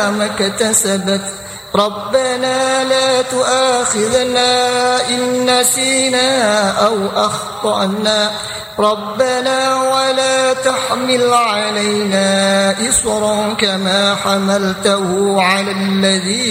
ما اكتسبت ربنا لا تؤاخذنا إن نسينا أو أخطأنا ربنا ولا تحمل علينا إصرا كما حملته على الذين